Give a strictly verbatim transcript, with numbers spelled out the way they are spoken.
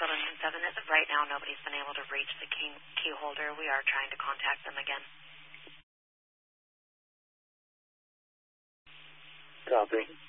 Burlington seven. As of right now, nobody's been able to reach the key, key holder. We are trying to contact them again. Copy.